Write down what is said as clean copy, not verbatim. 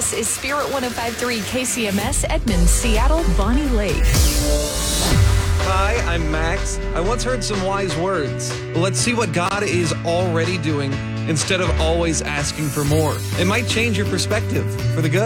This is Spirit 105.3 KCMS, Edmond, Seattle, Bonnie Lake. Hi, I'm Max. I once heard some wise words. Let's see what God is already doing instead of always asking for more. It might change your perspective for the good.